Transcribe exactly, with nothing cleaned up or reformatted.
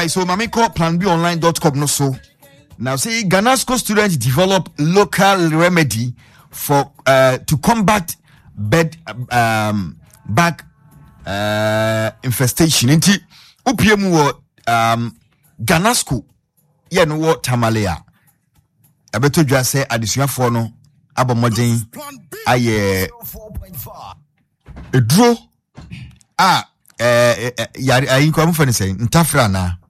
So mami call plan b online dot com no so. Now say Ghana school students develop local remedy for uh, to combat bed um bag uh infestation. Inti upiemu um Ghana school ye no wo tamalea. Abeto dwa say adesuafo no abomoden aye edro ah eh yari ayi ko amfani say ntafra na